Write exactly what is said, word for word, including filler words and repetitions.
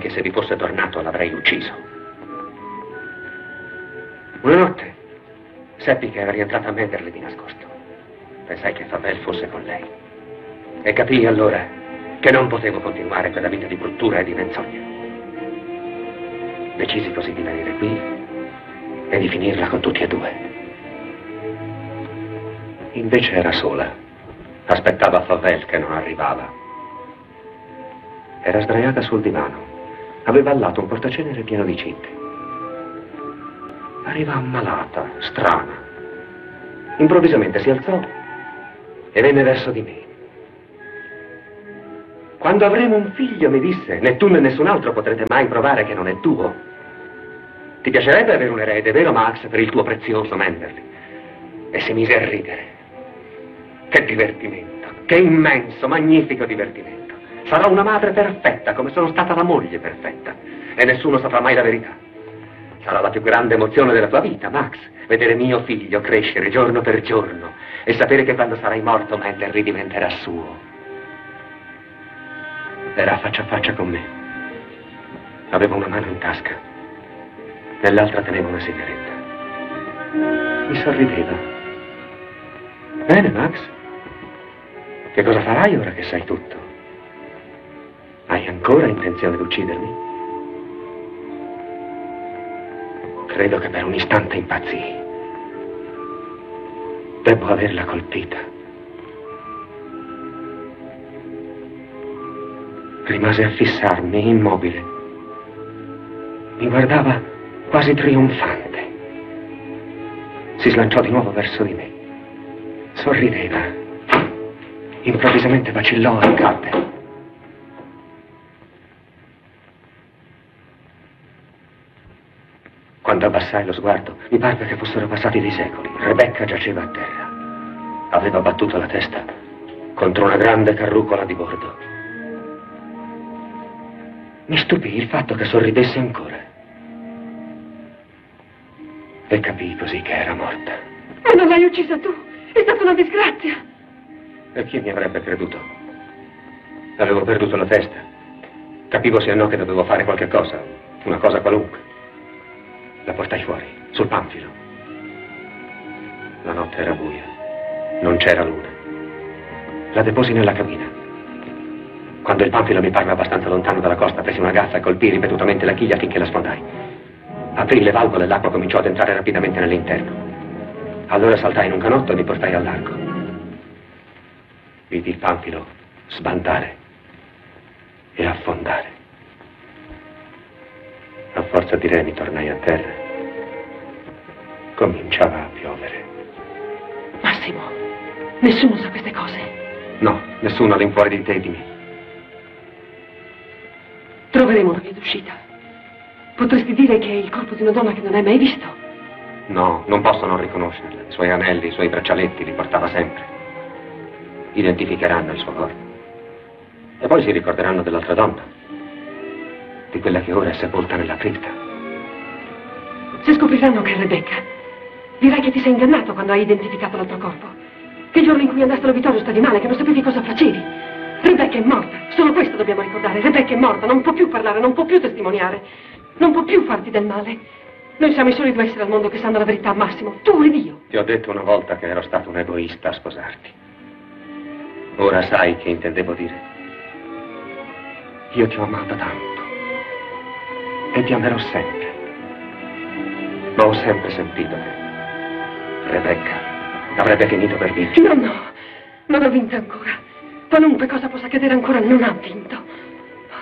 che se vi fosse tornato l'avrei ucciso. Una notte seppi che era rientrata a Manderley di nascosto. Pensai che Favel fosse con lei. E capii allora che non potevo continuare quella vita di bruttura e di menzogna. Decisi così di venire qui e di finirla con tutti e due. Invece era sola. Aspettava Favel che non arrivava. Era sdraiata sul divano. Aveva al lato un portacenere pieno di cinti. Arriva ammalata, strana. Improvvisamente si alzò e venne verso di me. Quando avremo un figlio, mi disse, né tu né nessun altro potrete mai provare che non è tuo. Ti piacerebbe avere un erede, vero Max, per il tuo prezioso Manderley? E si mise a ridere. Che divertimento, che immenso, magnifico divertimento. Sarò una madre perfetta, come sono stata la moglie perfetta. E nessuno saprà mai la verità. Sarà la più grande emozione della tua vita, Max, vedere mio figlio crescere giorno per giorno e sapere che quando sarai morto Manderley diventerà suo. Era faccia a faccia con me. Aveva una mano in tasca, nell'altra teneva una sigaretta. Mi sorrideva. Bene, Max. Che cosa farai ora che sai tutto? Hai ancora intenzione di uccidermi? Credo che per un istante impazzii. Devo averla colpita. Rimase a fissarmi, immobile. Mi guardava quasi trionfante. Si slanciò di nuovo verso di me. Sorrideva. Improvvisamente vacillò e cadde. Quando abbassai lo sguardo, mi parve che fossero passati dei secoli. Rebecca giaceva a terra. Aveva battuto la testa contro una grande carrucola di bordo. Mi stupì il fatto che sorridesse ancora. E capii così che era morta. Ma non l'hai uccisa tu! È stata una disgrazia! E chi mi avrebbe creduto? Avevo perduto la testa. Capivo sì o no che dovevo fare qualche cosa, una cosa qualunque. La portai fuori, sul panfilo. La notte era buia, non c'era luna. La deposi nella cabina. Quando il panfilo mi parve abbastanza lontano dalla costa, presi una gaffa e colpii ripetutamente la chiglia finché la sfondai. Aprì le valvole e l'acqua cominciò ad entrare rapidamente nell'interno. Allora saltai in un canotto e mi portai al largo. Vidi il panfilo sbandare e affondare. A forza di remi tornai a terra. Cominciava a piovere. Massimo, nessuno sa queste cose. No, nessuno all'infuori di te e di me. Troveremo una via d'uscita. Potresti dire che è il corpo di una donna che non hai mai visto? No, non posso non riconoscerla. I suoi anelli, i suoi braccialetti li portava sempre. Identificheranno il suo corpo. E poi si ricorderanno dell'altra donna. Di quella che ora è sepolta nella cripta. Se scopriranno che è Rebecca, dirai che ti sei ingannato quando hai identificato l'altro corpo. Che il giorno in cui andaste all'obitorio stavi male, che non sapevi cosa facevi. Rebecca è morta. Solo questo dobbiamo ricordare. Rebecca è morta, non può più parlare, non può più testimoniare. Non può più farti del male. Noi siamo i soli due esseri al mondo che sanno la verità, Massimo. Tu ed io. Ti ho detto una volta che ero stato un egoista a sposarti. Ora sai che intendevo dire. Io ti ho amata tanto. E ti amerò sempre. Ma ho sempre sentito che Rebecca avrebbe finito per vincere. No, no. Non ha vinto ancora. Qualunque cosa possa accadere ancora, non ha vinto.